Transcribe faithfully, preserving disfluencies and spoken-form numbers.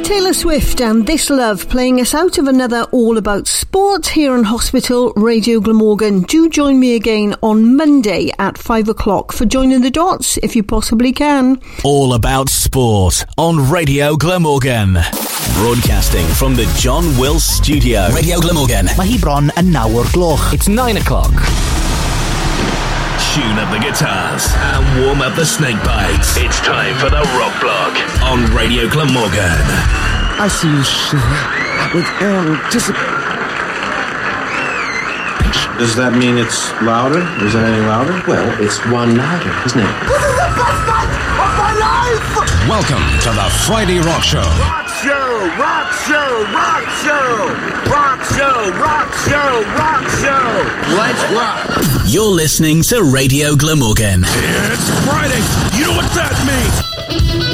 Taylor Swift and This Love playing us out of another All About Sport here on Hospital Radio Glamorgan. Do join me again on Monday at five o'clock for Joining the Dots if you possibly can. All About Sport on Radio Glamorgan. Broadcasting from the John Wills Studio. Radio Glamorgan. Mae hi bron yn nawr gloch. It's nine o'clock. Tune up the guitars and warm up the snake bites. It's time for the Rock Block on Radio Glamorgan. I see you shiver with anticipation. Does that mean it's louder? Is it any louder? Well, it's one louder, isn't it? This is the best night of my life! Welcome to the Friday Rock Show. Rock show, rock show, rock show, rock show, rock show, rock show. Let's rock. You're listening to Radio Glamorgan. It's Friday. You know what that means.